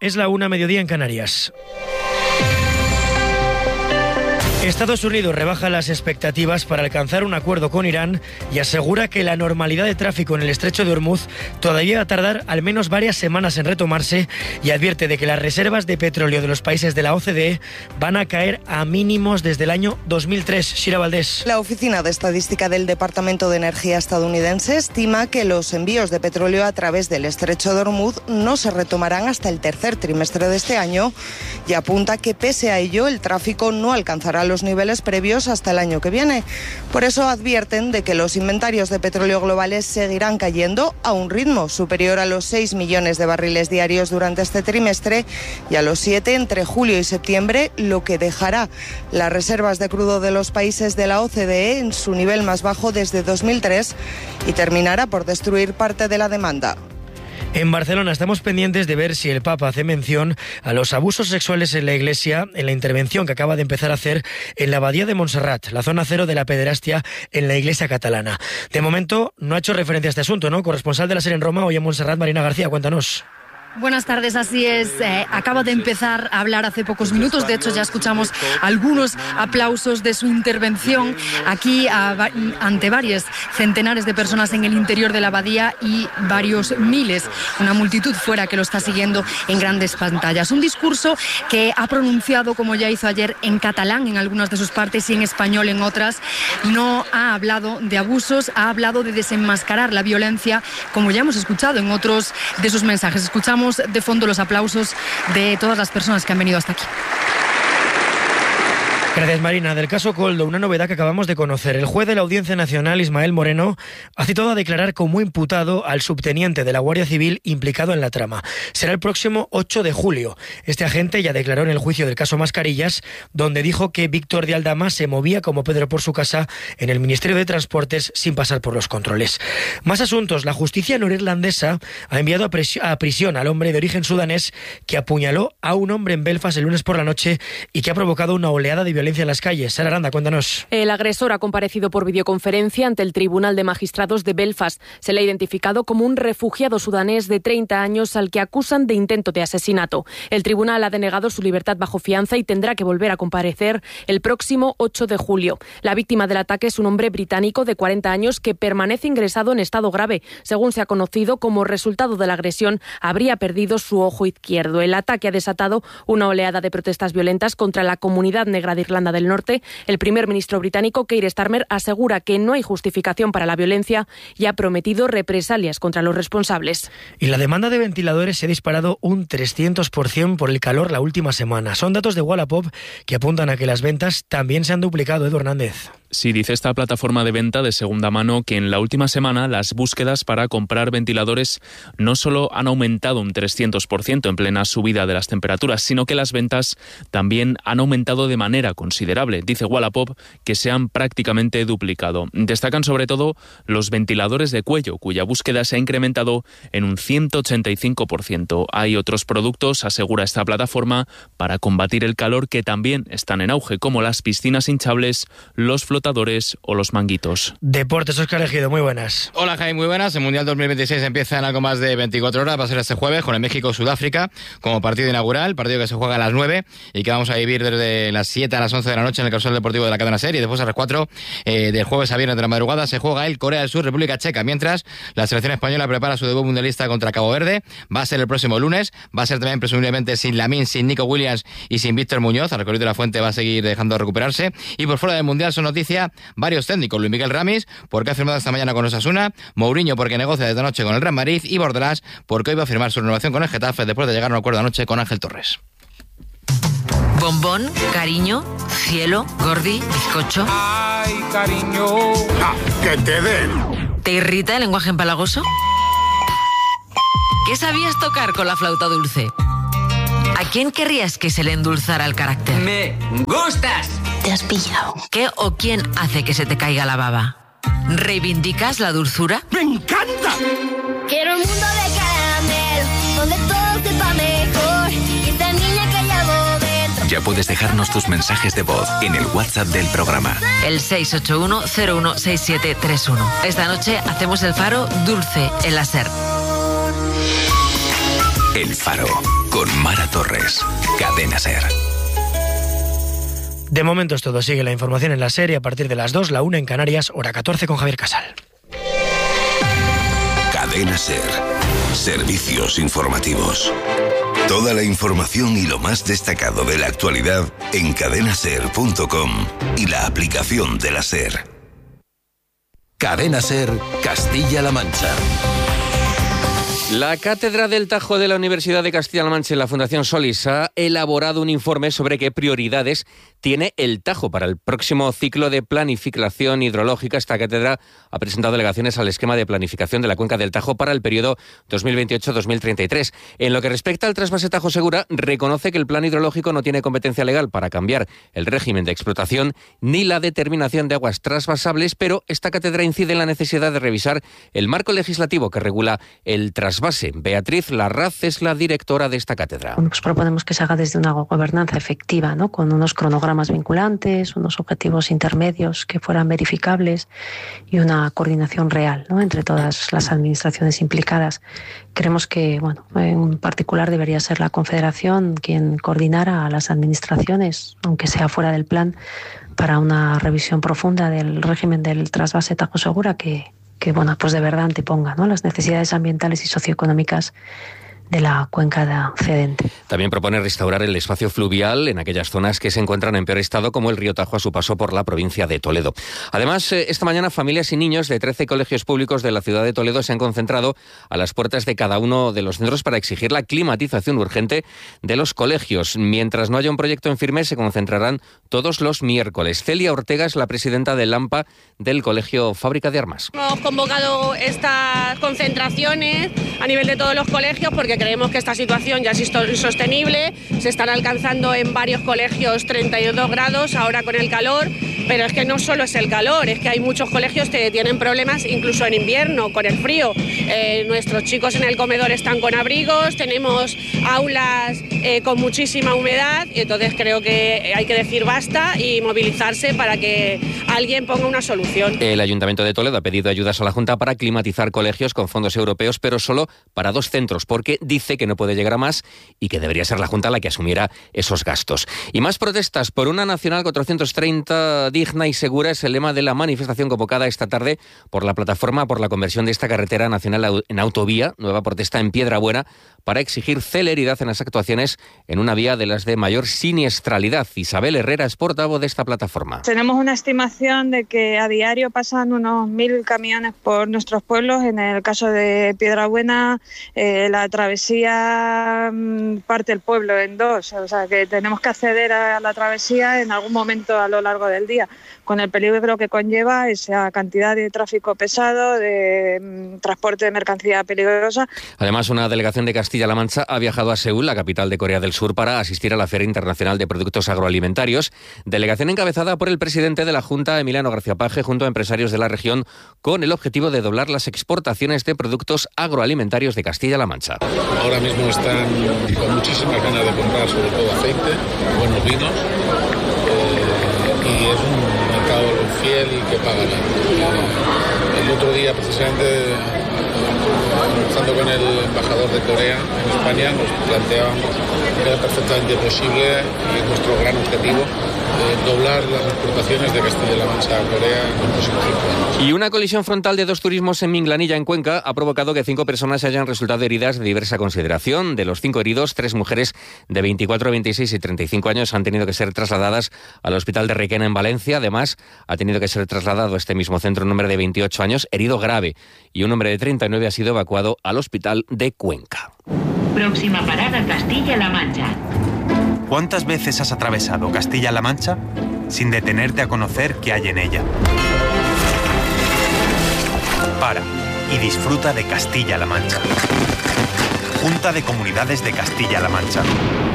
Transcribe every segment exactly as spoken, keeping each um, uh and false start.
Es la una, mediodía en Canarias. Estados Unidos rebaja las expectativas para alcanzar un acuerdo con Irán y asegura que la normalidad de tráfico en el estrecho de Hormuz todavía va a tardar al menos varias semanas en retomarse y advierte de que las reservas de petróleo de los países de la O C D E van a caer a mínimos desde el año dos mil tres. Shira Valdés. La Oficina de Estadística del Departamento de Energía estadounidense estima que los envíos de petróleo a través del estrecho de Hormuz no se retomarán hasta el tercer trimestre de este año y apunta que pese a ello el tráfico no alcanzará los niveles previos hasta el año que viene. Por eso advierten de que los inventarios de petróleo globales seguirán cayendo a un ritmo superior a los seis millones de barriles diarios durante este trimestre y a los siete entre julio y septiembre, lo que dejará las reservas de crudo de los países de la O C D E en su nivel más bajo desde dos mil tres y terminará por destruir parte de la demanda. En Barcelona estamos pendientes de ver si el Papa hace mención a los abusos sexuales en la Iglesia en la intervención que acaba de empezar a hacer en la Abadía de Montserrat, la zona cero de la pederastia en la Iglesia catalana. De momento no ha hecho referencia a este asunto, ¿no? Corresponsal de la SER en Roma, hoy en Montserrat, Marina García, cuéntanos. Buenas tardes, así es. Eh, acaba de empezar a hablar hace pocos minutos. De hecho, ya escuchamos algunos aplausos de su intervención aquí a, ante varios centenares de personas en el interior de la abadía y varios miles, una multitud fuera que lo está siguiendo en grandes pantallas. Un discurso que ha pronunciado, como ya hizo ayer, en catalán en algunas de sus partes y en español en otras. No ha hablado de abusos, ha hablado de desenmascarar la violencia, como ya hemos escuchado en otros de sus mensajes. Escuchamos de fondo los aplausos de todas las personas que han venido hasta aquí. Gracias, Marina. Del caso Koldo, una novedad que acabamos de conocer. El juez de la Audiencia Nacional, Ismael Moreno, ha citado a declarar como imputado al subteniente de la Guardia Civil implicado en la trama. Será el próximo ocho de julio. Este agente ya declaró en el juicio del caso Mascarillas, donde dijo que Víctor de Aldama se movía como Pedro por su casa en el Ministerio de Transportes sin pasar por los controles. Más asuntos. La justicia norirlandesa ha enviado a, pres- a prisión al hombre de origen sudanés que apuñaló a un hombre en Belfast el lunes por la noche y que ha provocado una oleada de violencia en las calles. Sara Aranda, cuéntanos. El agresor ha comparecido por videoconferencia ante el Tribunal de Magistrados de Belfast. Se le ha identificado como un refugiado sudanés de treinta años al que acusan de intento de asesinato. El tribunal ha denegado su libertad bajo fianza y tendrá que volver a comparecer el próximo ocho de julio. La víctima del ataque es un hombre británico de cuarenta años que permanece ingresado en estado grave. Según se ha conocido, como resultado de la agresión, habría perdido su ojo izquierdo. El ataque ha desatado una oleada de protestas violentas contra la comunidad negra de Irlanda del Norte. El primer ministro británico, Keir Starmer, asegura que no hay justificación para la violencia y ha prometido represalias contra los responsables. Y la demanda de ventiladores se ha disparado un trescientos por ciento por el calor la última semana. Son datos de Wallapop que apuntan a que las ventas también se han duplicado. Edu Hernández. Sí, dice esta plataforma de venta de segunda mano que en la última semana las búsquedas para comprar ventiladores no solo han aumentado un trescientos por ciento en plena subida de las temperaturas, sino que las ventas también han aumentado de manera considerable. Dice Wallapop que se han prácticamente duplicado. Destacan sobre todo los ventiladores de cuello, cuya búsqueda se ha incrementado en un ciento ochenta y cinco por ciento. Hay otros productos, asegura esta plataforma, para combatir el calor que también están en auge, como las piscinas hinchables, los flotadores o los manguitos. Deportes, Óscar Ejido, muy buenas. Hola, Jaime, muy buenas. El Mundial dos mil veintiséis empieza en algo más de veinticuatro horas. Va a ser este jueves con el México-Sudáfrica como partido inaugural, partido que se juega a las nueve y que vamos a vivir desde las siete a las once de la noche en el Causal Deportivo de la cadena SER, y después a las cuatro eh, del jueves a viernes de la madrugada se juega el Corea del Sur, República Checa, mientras la selección española prepara su debut mundialista contra Cabo Verde. Va a ser el próximo lunes, va a ser también presumiblemente sin Lamine, sin Nico Williams y sin Víctor Muñoz. El recorrido de la Fuente va a seguir dejando recuperarse. Y por fuera del Mundial son noticia varios técnicos: Luis Miguel Ramis, porque ha firmado esta mañana con Osasuna; Mourinho, porque negocia desde anoche con el Real Madrid; y Bordalás, porque hoy va a firmar su renovación con el Getafe después de llegar a un acuerdo anoche con Ángel Torres. Bombón, cariño, cielo, gordi, bizcocho. Ay, cariño. Ah, que te den. ¿Te irrita el lenguaje empalagoso? ¿Qué sabías tocar con la flauta dulce? ¿A quién querrías que se le endulzara el carácter? Me gustas. ¿Te has pillado? ¿Qué o quién hace que se te caiga la baba? ¿Reivindicas la dulzura? ¡Me encanta! Quiero un mundo de caramelo, donde todo sepa mejor. Y esta niña que llevo dentro. Ya puedes dejarnos tus mensajes de voz en el WhatsApp del programa. El seis ocho uno cero uno seis siete tres uno. Esta noche hacemos el Faro dulce en la SER. El Faro. con Mara Torres. Cadena SER. De momento es todo. Sigue la información en la SER y a partir de las dos, la una en Canarias, hora catorce con Javier Casal. Cadena SER. Servicios informativos. Toda la información y lo más destacado de la actualidad en cadena ser punto com y la aplicación de la SER. Cadena SER, Castilla-La Mancha. La Cátedra del Tajo de la Universidad de Castilla-La Mancha y la Fundación Solís ha elaborado un informe sobre qué prioridades tiene el Tajo para el próximo ciclo de planificación hidrológica. Esta cátedra ha presentado alegaciones al esquema de planificación de la cuenca del Tajo para el periodo dos mil veintiocho a dos mil treinta y tres. En lo que respecta al trasvase Tajo Segura, reconoce que el plan hidrológico no tiene competencia legal para cambiar el régimen de explotación ni la determinación de aguas trasvasables, pero esta cátedra incide en la necesidad de revisar el marco legislativo que regula el trasvase. Beatriz Larraz es la directora de esta cátedra. Pues proponemos que se haga desde una gobernanza efectiva, ¿no? Con unos cronogramas vinculantes, unos objetivos intermedios que fueran verificables y una coordinación real, ¿no? Entre todas las administraciones implicadas. Creemos que, bueno, en particular debería ser la Confederación quien coordinara a las administraciones, aunque sea fuera del plan, para una revisión profunda del régimen del trasvase Tajo Segura que que bueno, pues de verdad anteponga, ¿no?, las necesidades ambientales y socioeconómicas de la cuenca de cedente. También propone restaurar el espacio fluvial en aquellas zonas que se encuentran en peor estado, como el río Tajo a su paso por la provincia de Toledo. Además, esta mañana familias y niños de trece colegios públicos de la ciudad de Toledo se han concentrado a las puertas de cada uno de los centros para exigir la climatización urgente de los colegios. Mientras no haya un proyecto en firme, se concentrarán todos los miércoles. Celia Ortega es la presidenta del AMPA del Colegio Fábrica de Armas. Hemos convocado estas concentraciones a nivel de todos los colegios porque creemos que esta situación ya es insostenible. Se están alcanzando en varios colegios treinta y dos grados ahora con el calor, pero es que no solo es el calor, es que hay muchos colegios que tienen problemas incluso en invierno con el frío. Eh, nuestros chicos en el comedor están con abrigos, tenemos aulas eh, con muchísima humedad, y entonces creo que hay que decir basta y movilizarse para que alguien ponga una solución. El Ayuntamiento de Toledo ha pedido ayudas a la Junta para climatizar colegios con fondos europeos, pero solo para dos centros, porque dice que no puede llegar a más y que debería ser la Junta la que asumiera esos gastos. Y más protestas por una Nacional cuatrocientos treinta digna y segura es el lema de la manifestación convocada esta tarde por la Plataforma por la Conversión de esta carretera nacional en autovía. Nueva protesta en Piedrabuena para exigir celeridad en las actuaciones en una vía de las de mayor siniestralidad. Isabel Herrera es portavoz de esta plataforma. Tenemos una estimación de que a diario pasan unos mil camiones por nuestros pueblos. En el caso de Piedrabuena, eh, la travesía parte el pueblo en dos, o sea que tenemos que acceder a la travesía en algún momento a lo largo del día, con el peligro que conlleva esa cantidad de tráfico pesado, de um, transporte de mercancía peligrosa. Además, una delegación de Castilla-La Mancha ha viajado a Seúl, la capital de Corea del Sur, para asistir a la Feria Internacional de Productos Agroalimentarios, delegación encabezada por el presidente de la Junta, Emiliano García Paje, junto a empresarios de la región, con el objetivo de doblar las exportaciones de productos agroalimentarios de Castilla-La Mancha. Ahora mismo están con muchísimas ganas de comprar sobre todo aceite, buenos vinos, eh, y es un mercado fiel y que paga bien. El otro día precisamente, estando con el embajador de Corea en España, nos planteábamos que era perfectamente posible y es nuestro gran objetivo eh, doblar las exportaciones de Castilla-La Mancha a Corea en los próximos cinco años. Y una colisión frontal de dos turismos en Minglanilla, en Cuenca, ha provocado que cinco personas hayan resultado heridas de diversa consideración. De los cinco heridos, tres mujeres de veinticuatro, veintiséis y treinta y cinco años han tenido que ser trasladadas al hospital de Requena en Valencia. Además, ha tenido que ser trasladado a este mismo centro un hombre de veintiocho años, herido grave, y un hombre de treinta y nueve ha sido evacuado al hospital de Cuenca. Próxima parada, Castilla-La Mancha. ¿Cuántas veces has atravesado Castilla-La Mancha sin detenerte a conocer qué hay en ella? Para y disfruta de Castilla-La Mancha. Junta de Comunidades de Castilla-La Mancha.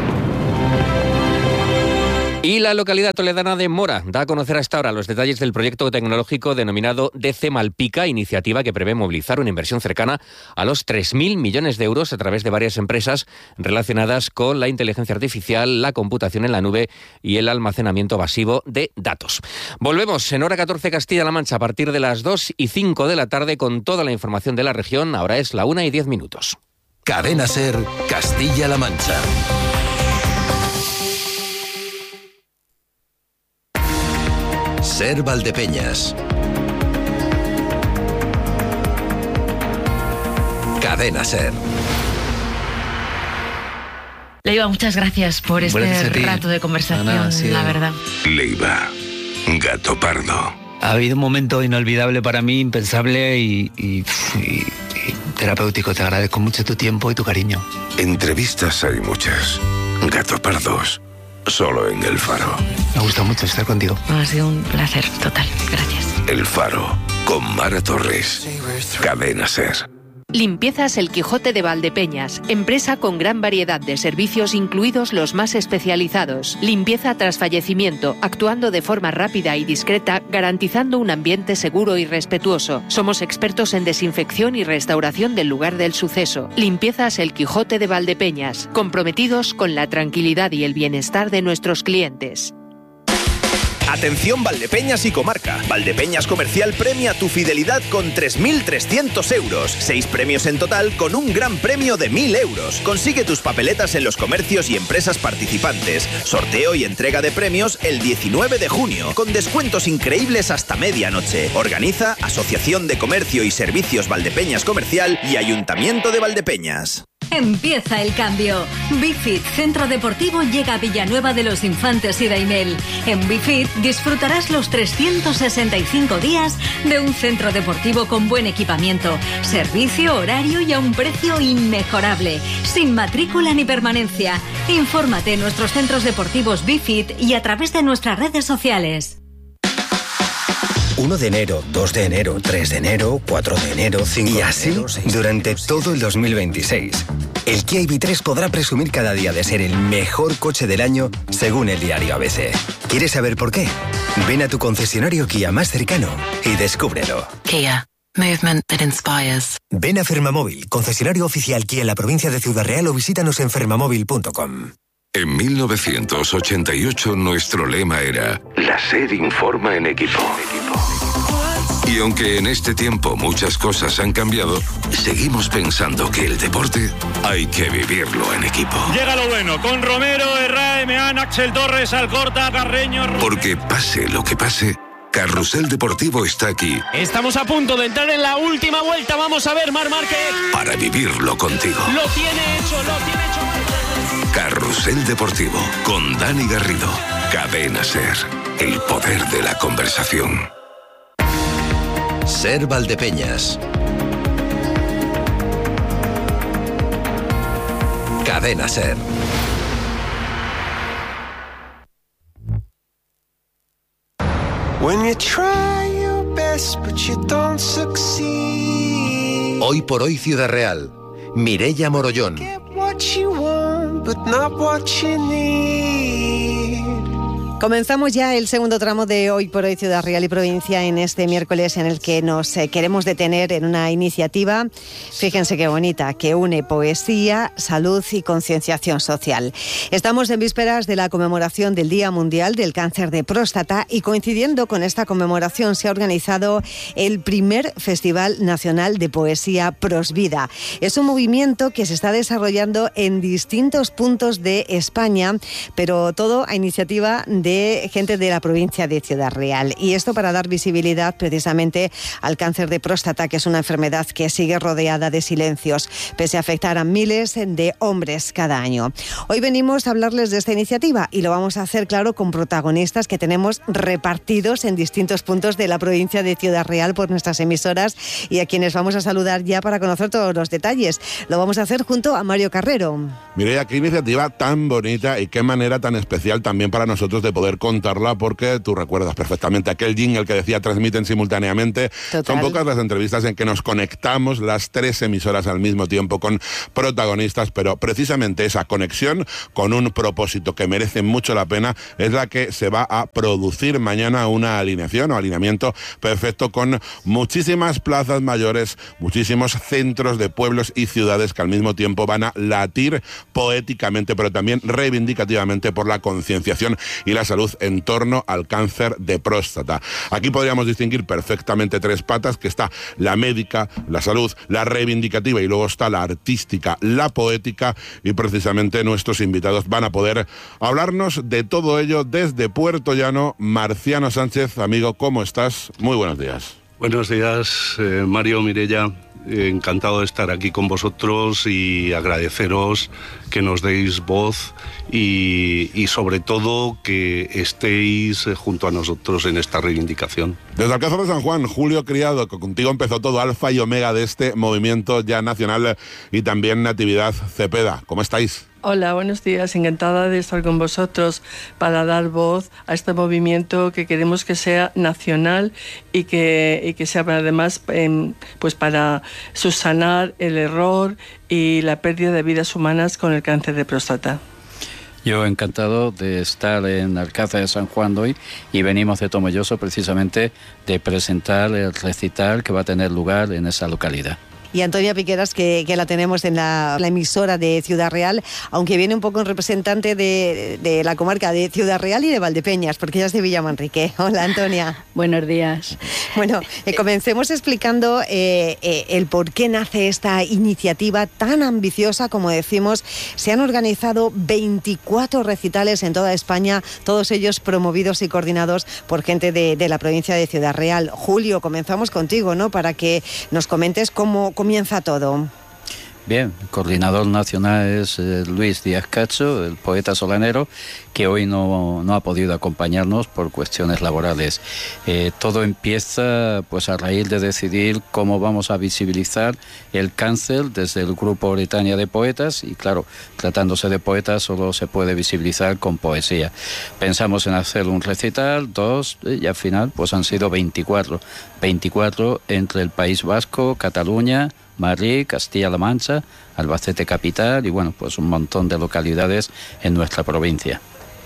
Y la localidad toledana de Mora da a conocer hasta ahora los detalles del proyecto tecnológico denominado D C Malpica, iniciativa que prevé movilizar una inversión cercana a los tres mil millones de euros a través de varias empresas relacionadas con la inteligencia artificial, la computación en la nube y el almacenamiento masivo de datos. Volvemos en hora catorce Castilla-La Mancha a partir de las dos y cinco de la tarde con toda la información de la región. Ahora es la una y diez minutos. Cadena SER, Castilla-La Mancha. SER Valdepeñas. Cadena SER. Leiva, muchas gracias por este gracias rato de conversación, no, nada, sí, la verdad. Leiva, gato pardo. Ha habido un momento inolvidable para mí, impensable y, y, y, y terapéutico. Te agradezco mucho tu tiempo y tu cariño. Entrevistas hay muchas. Gato pardos, solo en El Faro. Me gusta mucho estar contigo. Ha sido un placer total. Gracias. El Faro, con Mara Torres. Cadena SER. Limpiezas El Quijote de Valdepeñas, empresa con gran variedad de servicios, incluidos los más especializados. Limpieza tras fallecimiento, actuando de forma rápida y discreta, garantizando un ambiente seguro y respetuoso. Somos expertos en desinfección y restauración del lugar del suceso. Limpiezas El Quijote de Valdepeñas, comprometidos con la tranquilidad y el bienestar de nuestros clientes. Atención Valdepeñas y comarca. Valdepeñas Comercial premia tu fidelidad con tres mil trescientos euros. Seis premios en total con un gran premio de mil euros. Consigue tus papeletas en los comercios y empresas participantes. Sorteo y entrega de premios el diecinueve de junio, con descuentos increíbles hasta medianoche. Organiza Asociación de Comercio y Servicios Valdepeñas Comercial y Ayuntamiento de Valdepeñas. Empieza el cambio. Bifit Centro Deportivo llega a Villanueva de los Infantes y Daimel. En Bifit disfrutarás los trescientos sesenta y cinco días de un centro deportivo con buen equipamiento, servicio, horario y a un precio inmejorable, sin matrícula ni permanencia. Infórmate en nuestros centros deportivos Bifit y a través de nuestras redes sociales. uno de enero, dos de enero, tres de enero, cuatro de enero, cinco de enero... Y así, durante todo el dos mil veintiséis. El Kia I V tres podrá presumir cada día de ser el mejor coche del año, según el diario A B C. ¿Quieres saber por qué? Ven a tu concesionario Kia más cercano y descúbrelo. Kia. Movement that inspires. Ven a Fermamóvil, concesionario oficial Kia en la provincia de Ciudad Real, o visítanos en fermamóvil punto com. En mil novecientos ochenta y ocho nuestro lema era La SER informa en equipo. Y aunque en este tiempo muchas cosas han cambiado, seguimos pensando que el deporte hay que vivirlo en equipo. Llega lo bueno, con Romero, Herrera, Emeán, Axel Torres, Alcorta, Carreño... Porque pase lo que pase, Carrusel Deportivo está aquí. Estamos a punto de entrar en la última vuelta. Vamos a ver, Marc Márquez. Para vivirlo contigo. Lo tiene hecho, lo tiene hecho. Carrusel Deportivo, con Dani Garrido. Cadena SER, el poder de la conversación. SER Valdepeñas. Cadena SER. Hoy por hoy Ciudad Real. Mireia Morollón. Comenzamos ya el segundo tramo de Hoy por Hoy Ciudad Real y Provincia en este miércoles, en el que nos eh, queremos detener en una iniciativa, fíjense qué bonita, que une poesía, salud y concienciación social. Estamos en vísperas de la conmemoración del Día Mundial del Cáncer de Próstata y, coincidiendo con esta conmemoración, se ha organizado el primer Festival Nacional de Poesía Prosvida. Es un movimiento que se está desarrollando en distintos puntos de España, pero todo a iniciativa de de gente de la provincia de Ciudad Real. Y esto para dar visibilidad precisamente al cáncer de próstata, que es una enfermedad que sigue rodeada de silencios, pese a afectar a miles de hombres cada año. Hoy venimos a hablarles de esta iniciativa y lo vamos a hacer, claro, con protagonistas que tenemos repartidos en distintos puntos de la provincia de Ciudad Real por nuestras emisoras y a quienes vamos a saludar ya para conocer todos los detalles. Lo vamos a hacer junto a Mario Carrero. Mireia, qué iniciativa tan bonita y qué manera tan especial también para nosotros de poder contarla, porque tú recuerdas perfectamente aquel jingle que decía transmiten simultáneamente. Total. Son pocas las entrevistas en que nos conectamos las tres emisoras al mismo tiempo con protagonistas, pero precisamente esa conexión con un propósito que merece mucho la pena es la que se va a producir mañana, una alineación o alineamiento perfecto con muchísimas plazas mayores, muchísimos centros de pueblos y ciudades que al mismo tiempo van a latir poéticamente, pero también reivindicativamente por la concienciación y la salud en torno al cáncer de próstata. Aquí podríamos distinguir perfectamente tres patas, que está la médica, la salud, la reivindicativa, y luego está la artística, la poética, y precisamente nuestros invitados van a poder hablarnos de todo ello desde Puerto Llano. Marciano Sánchez, amigo, ¿cómo estás? Muy buenos días. Buenos días, eh, Mario, Mireia. Eh, encantado de estar aquí con vosotros y agradeceros que nos deis voz y, y sobre todo que estéis junto a nosotros en esta reivindicación. Desde Alcázar de San Juan, Julio Criado, que contigo empezó todo, alfa y omega de este movimiento ya nacional, y también Natividad Cepeda. ¿Cómo estáis? Hola, buenos días. Encantada de estar con vosotros para dar voz a este movimiento que queremos que sea nacional y que, y que sea además eh, pues para subsanar el error y la pérdida de vidas humanas con el cáncer de próstata. Yo encantado de estar en Alcázar de San Juan hoy, y venimos de Tomelloso precisamente de presentar el recital que va a tener lugar en esa localidad. Y Antonia Piqueras, que, que la tenemos en la, la emisora de Ciudad Real, aunque viene un poco en representante de, de la comarca de Ciudad Real y de Valdepeñas, porque ella es de Villamanrique. Hola, Antonia. Buenos días. Bueno, eh, comencemos explicando eh, eh, el por qué nace esta iniciativa tan ambiciosa. Como decimos, se han organizado veinticuatro recitales en toda España, todos ellos promovidos y coordinados por gente de, de la provincia de Ciudad Real. Julio, comenzamos contigo, ¿no?, para que nos comentes cómo comienza todo. Bien, el coordinador nacional es eh, Luis Díaz Cacho, el poeta solanero, que hoy no, no ha podido acompañarnos por cuestiones laborales. Eh, todo empieza pues a raíz de decidir cómo vamos a visibilizar el cáncer desde el Grupo Britannia de Poetas, y claro, tratándose de poetas solo se puede visibilizar con poesía. Pensamos en hacer un recital, dos, y al final pues han sido veinticuatro. veinticuatro entre el País Vasco, Cataluña, Madrid, Castilla-La Mancha, Albacete capital y bueno, pues un montón de localidades en nuestra provincia.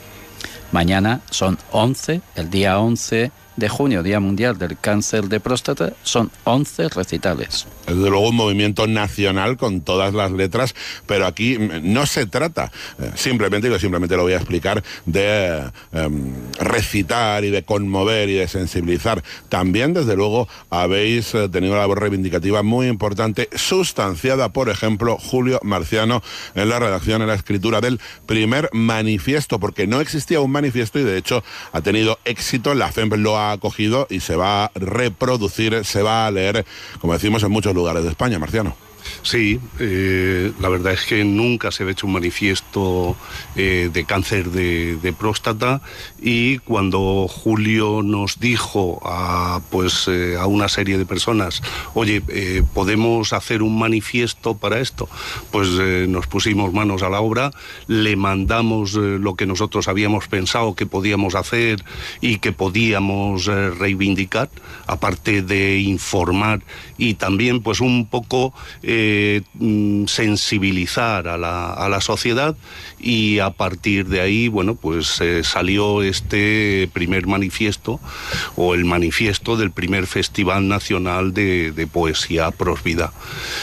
Mañana son once, el día once de junio, Día Mundial del Cáncer de Próstata, son once recitales. Desde luego un movimiento nacional con todas las letras, pero aquí no se trata eh, simplemente, y simplemente lo voy a explicar, de eh, recitar y de conmover y de sensibilizar. También, desde luego, habéis eh, tenido una labor reivindicativa muy importante, sustanciada, por ejemplo, Julio Marciano, en la redacción, en la escritura del primer manifiesto, porque no existía un manifiesto y de hecho ha tenido éxito. La F E M lo ha acogido y se va a reproducir, se va a leer, como decimos, en muchos lugares de España. Marciano. Sí, eh, la verdad es que nunca se había hecho un manifiesto eh, de cáncer de, de próstata, y cuando Julio nos dijo a, pues, eh, a una serie de personas, oye, eh, ¿podemos hacer un manifiesto para esto? Pues eh, nos pusimos manos a la obra, le mandamos eh, lo que nosotros habíamos pensado que podíamos hacer y que podíamos eh, reivindicar, aparte de informar y también pues un poco eh, sensibilizar a la, a la sociedad, y a partir de ahí, bueno, pues eh, salió este primer manifiesto, o el manifiesto del primer Festival Nacional de, de Poesía Prosvida.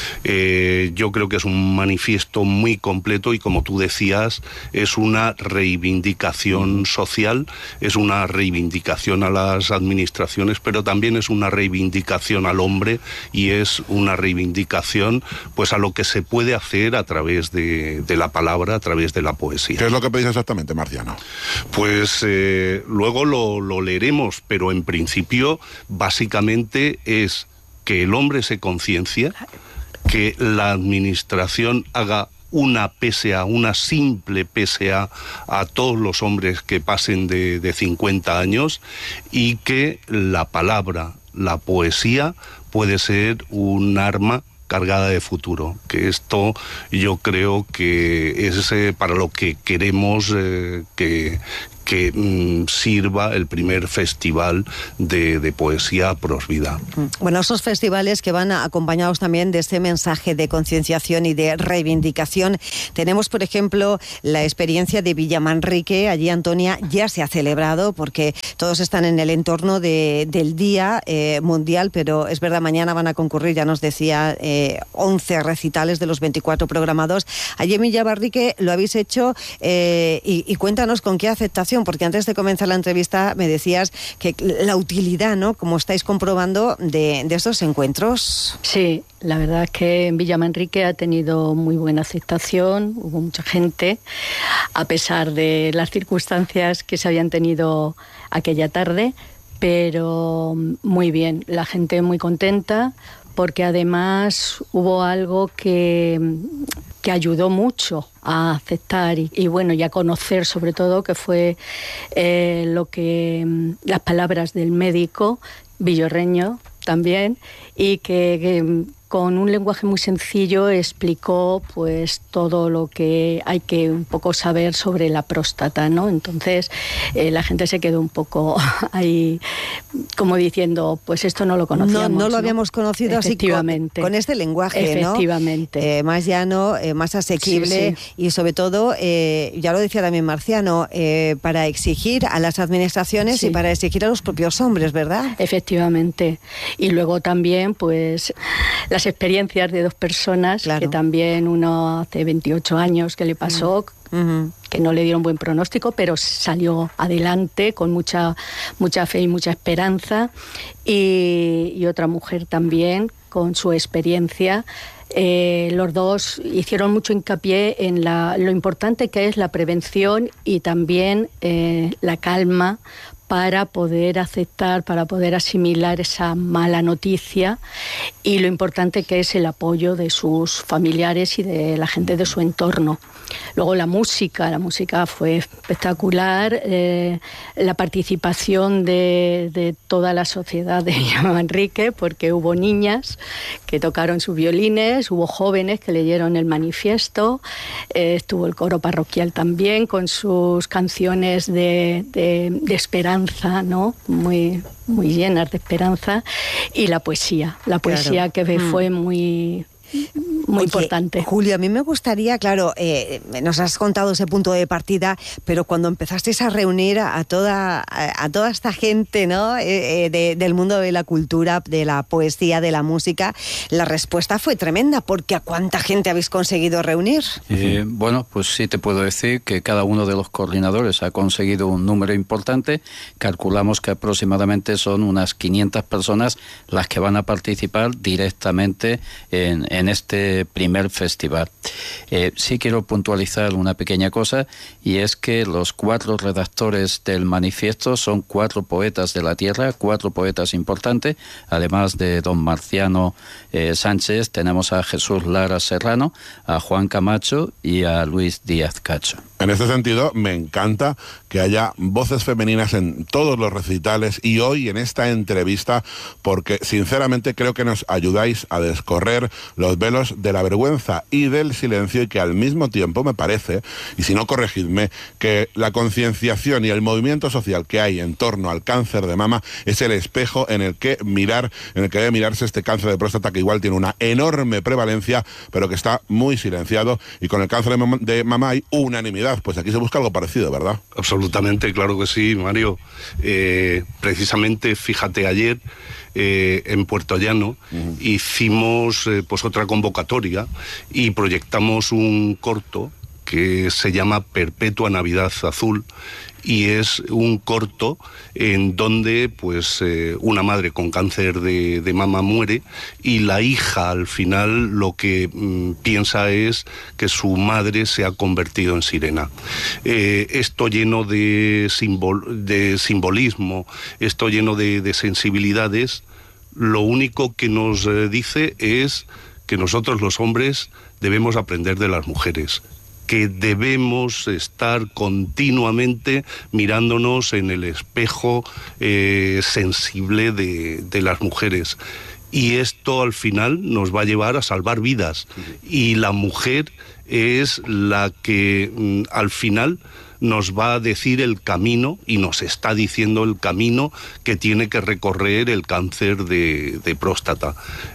Eh, yo creo que es un manifiesto muy completo y, como tú decías, es una reivindicación social, es una reivindicación a las administraciones, pero también es una reivindicación al hombre, y es una reivindicación pues a lo que se puede hacer a través de, de la palabra, a través de la poesía. ¿Qué es lo que pedís exactamente, Marciano? Pues eh, luego lo, lo leeremos, pero en principio básicamente es que el hombre se conciencia, que la administración haga una P S A, una simple P S A a todos los hombres que pasen de, de cincuenta años, y que la palabra, la poesía, puede ser un arma cargada de futuro, que esto yo creo que es eh, para lo que queremos eh, que, que mm, sirva el primer festival de, de poesía Prosvida. Bueno, esos festivales que van acompañados también de este mensaje de concienciación y de reivindicación. Tenemos, por ejemplo, la experiencia de Villamanrique. Allí, Antonia, ya se ha celebrado, porque todos están en el entorno de, del Día eh, Mundial, pero es verdad, mañana van a concurrir, ya nos decía, eh, once recitales de los veinticuatro programados. Allí en Villamanrique lo habéis hecho, eh, y, y cuéntanos con qué aceptación, reflexión, porque antes de comenzar la entrevista me decías que la utilidad, ¿no?, como estáis comprobando, de, de estos encuentros. Sí, la verdad es que en Villa Manrique ha tenido muy buena aceptación, hubo mucha gente, a pesar de las circunstancias que se habían tenido aquella tarde, pero muy bien, la gente muy contenta, porque además hubo algo que, que ayudó mucho a aceptar y, y bueno, y a conocer sobre todo, que fue eh, lo que las palabras del médico Villorreño también, y que, que con un lenguaje muy sencillo explicó pues todo lo que hay que un poco saber sobre la próstata, ¿no? Entonces eh, la gente se quedó un poco ahí como diciendo, pues esto no lo conocíamos. No, no lo ¿no? habíamos conocido así con, con este lenguaje, Efectivamente. ¿no? Eh, más llano, eh, más asequible, sí, sí. Y sobre todo, eh, ya lo decía también Marciano, eh, para exigir a las administraciones, sí, y para exigir a los propios hombres, ¿verdad? Efectivamente. Y luego también, pues, las experiencias de dos personas, claro, que también uno hace veintiocho años que le pasó, uh-huh, que no le dieron buen pronóstico, pero salió adelante con mucha, mucha fe y mucha esperanza, y, y otra mujer también con su experiencia. Eh, los dos hicieron mucho hincapié en la, lo importante que es la prevención y también eh, la calma para poder aceptar, para poder asimilar esa mala noticia, y lo importante que es el apoyo de sus familiares y de la gente de su entorno. Luego la música, la música fue espectacular, eh, la participación de, de toda la sociedad de Villa Manrique, porque hubo niñas que tocaron sus violines, hubo jóvenes que leyeron el manifiesto, eh, estuvo el coro parroquial también con sus canciones de, de, de esperanza, ¿no? Muy, muy llenas de esperanza, y la poesía, la poesía, claro, que fue muy... muy Oye, importante. Julio, a mí me gustaría, claro, eh, nos has contado ese punto de partida, pero cuando empezasteis a reunir a toda, a, a toda esta gente, ¿no?, eh, eh, de, del mundo de la cultura, de la poesía, de la música, la respuesta fue tremenda, porque ¿a cuánta gente habéis conseguido reunir? Eh, bueno, pues sí te puedo decir que cada uno de los coordinadores ha conseguido un número importante. Calculamos que aproximadamente son unas quinientas personas las que van a participar directamente en, en en este primer festival. Eh, sí quiero puntualizar una pequeña cosa, y es que los cuatro redactores del manifiesto son cuatro poetas de la tierra, cuatro poetas importantes, además de don Marciano eh, Sánchez, tenemos a Jesús Lara Serrano, a Juan Camacho y a Luis Díaz Cacho. En este sentido, me encanta que haya voces femeninas en todos los recitales y hoy en esta entrevista, porque sinceramente creo que nos ayudáis a descorrer los velos de la vergüenza y del silencio, y que al mismo tiempo me parece, y si no corregidme, que la concienciación y el movimiento social que hay en torno al cáncer de mama es el espejo en el que mirar, en el que debe mirarse este cáncer de próstata, que igual tiene una enorme prevalencia, pero que está muy silenciado, y con el cáncer de mama, de mama hay unanimidad. Pues aquí se busca algo parecido, ¿verdad? Absolutamente, claro que sí, Mario. Eh, precisamente, fíjate, ayer eh, en Puerto Llano uh-huh. hicimos eh, pues otra convocatoria y proyectamos un corto que se llama Perpetua Navidad Azul, y es un corto en donde pues eh, una madre con cáncer de, de mama muere, y la hija al final lo que mm, piensa es que su madre se ha convertido en sirena. Eh, esto lleno de, simbol, de simbolismo, esto lleno de, de sensibilidades, lo único que nos eh, dice es que nosotros los hombres debemos aprender de las mujeres, que debemos estar continuamente mirándonos en el espejo eh, sensible de, de las mujeres. Y esto al final nos va a llevar a salvar vidas. Y la mujer es la que mm, al final nos va a decir el camino, y nos está diciendo el camino que tiene que recorrer el cáncer de, de próstata.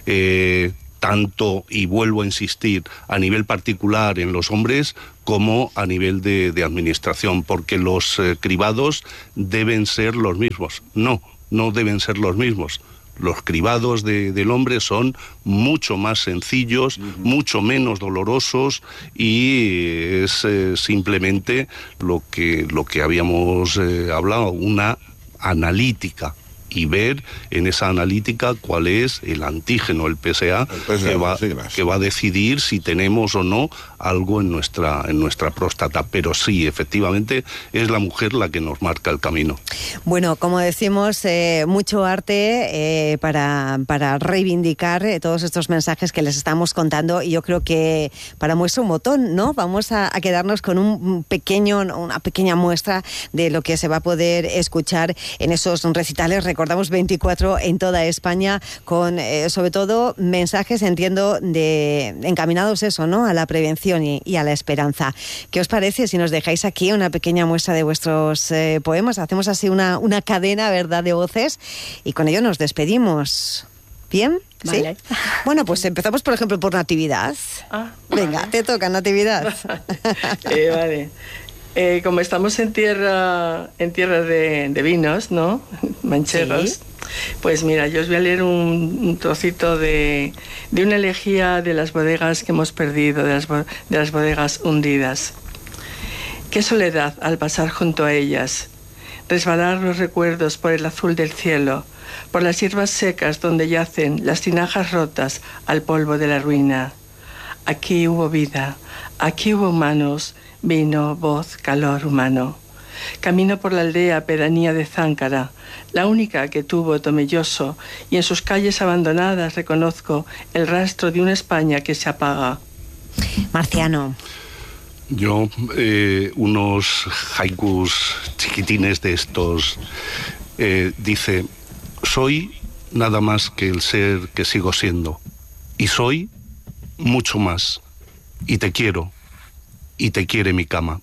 Eh, tanto, y vuelvo a insistir, a nivel particular en los hombres como a nivel de, de administración, porque los eh, cribados deben ser los mismos. No, no deben ser los mismos. los cribados de, del hombre son mucho más sencillos, uh-huh. mucho menos dolorosos, y es eh, simplemente lo que, lo que habíamos eh, hablado, una analítica, y ver en esa analítica cuál es el antígeno, el P S A, el P S A que, va, que va a decidir si tenemos o no algo en nuestra, en nuestra próstata. Pero sí, efectivamente, es la mujer la que nos marca el camino. Bueno, como decimos, eh, mucho arte eh, para, para reivindicar eh, todos estos mensajes que les estamos contando, y yo creo que para muestra un botón, ¿no? Vamos a, a quedarnos con un pequeño, una pequeña muestra de lo que se va a poder escuchar en esos recitales. Recordamos veinticuatro en toda España, con eh, sobre todo mensajes, entiendo, de encaminados eso, ¿no? A la prevención y, y a la esperanza. ¿Qué os parece si nos dejáis aquí una pequeña muestra de vuestros eh, poemas? Hacemos así una, una cadena, ¿verdad?, de voces, y con ello nos despedimos. ¿Bien? ¿Sí? Vale. Bueno, pues empezamos, por ejemplo, por Natividad. Ah, venga, vale. Te toca, Natividad. eh, vale. Eh, como estamos en tierra en tierra de, de vinos, ¿no? Mancheros. ¿Sí? Pues mira, yo os voy a leer un, un trocito de, de una elegía de las bodegas que hemos perdido, de las, de las bodegas hundidas. Qué soledad al pasar junto a ellas, resbalar los recuerdos por el azul del cielo, por las hierbas secas donde yacen las tinajas rotas al polvo de la ruina. Aquí hubo vida, aquí hubo humanos, vino, voz, calor humano. Camino por la aldea pedanía de Záncara, la única que tuvo Tomelloso, y en sus calles abandonadas reconozco el rastro de una España que se apaga. Marciano. Yo, eh, unos haikus chiquitines de estos, eh, dice: soy nada más que el ser que sigo siendo, y soy mucho más, y te quiero, y te quiere mi cama.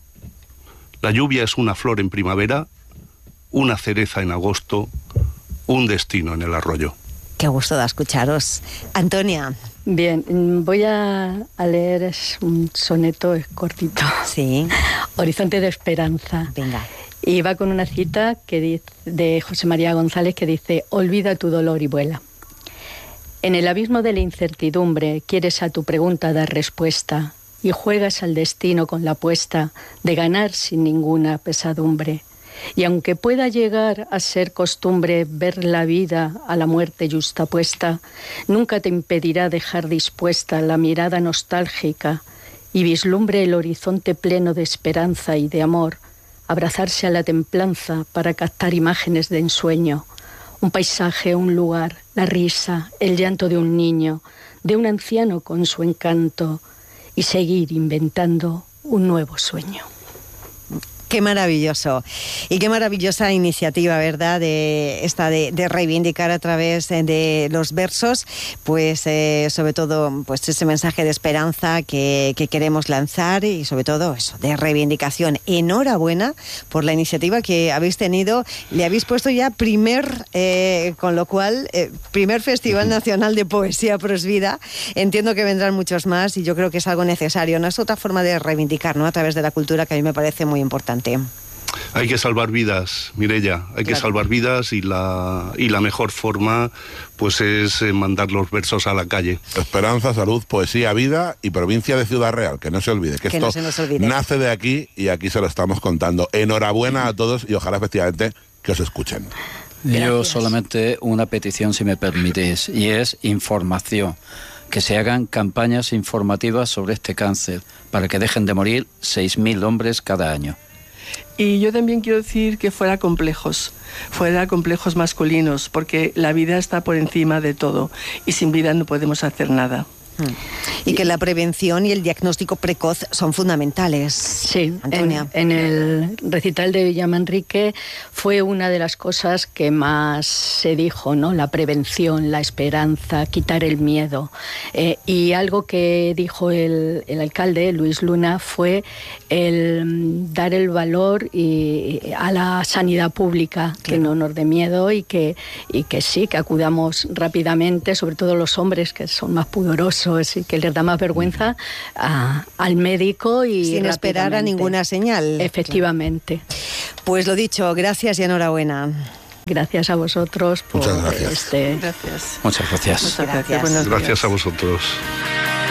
La lluvia es una flor en primavera, una cereza en agosto, un destino en el arroyo. Qué gusto da escucharos. Antonia. Bien, voy a, a leer es un soneto, es cortito. Sí. Horizonte de esperanza. Venga. Y va con una cita que dice, de José María González, que dice: olvida tu dolor y vuela. En el abismo de la incertidumbre quieres a tu pregunta dar respuesta, y juegas al destino con la apuesta de ganar sin ninguna pesadumbre. Y aunque pueda llegar a ser costumbre ver la vida a la muerte yuxtapuesta, nunca te impedirá dejar dispuesta la mirada nostálgica y vislumbre el horizonte pleno de esperanza y de amor, abrazarse a la templanza para captar imágenes de ensueño, un paisaje, un lugar, la risa, el llanto de un niño, de un anciano con su encanto, y seguir inventando un nuevo sueño. Qué maravilloso. Y qué maravillosa iniciativa, ¿verdad?, de esta de, de reivindicar a través de los versos, pues eh, sobre todo pues ese mensaje de esperanza que, que queremos lanzar, y sobre todo eso, de reivindicación. Enhorabuena por la iniciativa que habéis tenido. Le habéis puesto ya primer, eh, con lo cual, eh, primer Festival Nacional de Poesía Prosvida. Entiendo que vendrán muchos más, y yo creo que es algo necesario, ¿no? Es otra forma de reivindicar, ¿no?, a través de la cultura, que a mí me parece muy importante. Hay que salvar vidas, Mireia, hay que claro. salvar vidas, y la y la mejor forma pues es mandar los versos a la calle. Esperanza, salud, poesía, vida y provincia de Ciudad Real, que no se olvide, que, que esto no se nos olvide. Nace de aquí, y aquí se lo estamos contando. Enhorabuena a todos, y ojalá efectivamente que os escuchen. Gracias. Yo solamente una petición, si me permitís, y es información. Que se hagan campañas informativas sobre este cáncer, para que dejen de morir seis mil hombres cada año. Y yo también quiero decir que fuera complejos, fuera complejos masculinos, porque la vida está por encima de todo, y sin vida no podemos hacer nada. Y que la prevención y el diagnóstico precoz son fundamentales. Sí, Antonia. En, en el recital de Villamanrique fue una de las cosas que más se dijo, ¿no? La prevención, la esperanza, quitar el miedo. Eh, y algo que dijo el, el alcalde, Luis Luna, fue el dar el valor y, a la sanidad pública, claro. Que no nos dé miedo, y que, y que sí, que acudamos rápidamente, sobre todo los hombres, que son más pudorosos y que les da más vergüenza, a, al médico, y sin esperar a ninguna señal. Efectivamente. Pues lo dicho, gracias y enhorabuena. Gracias a vosotros por Muchas gracias. este... Gracias. Muchas gracias. Muchas gracias. Gracias. Gracias a vosotros.